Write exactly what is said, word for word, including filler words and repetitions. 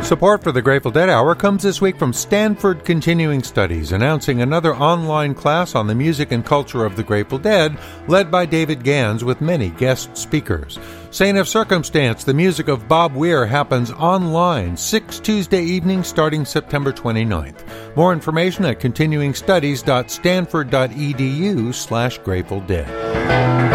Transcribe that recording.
Support for the Grateful Dead Hour comes this week from Stanford Continuing Studies, announcing another online class on the music and culture of the Grateful Dead, led by David Gans with many guest speakers. Saint of Circumstance, the music of Bob Weir, happens online six Tuesday evenings starting September twenty-ninth. More information at continuing studies dot stanford dot e d u slash Grateful Dead.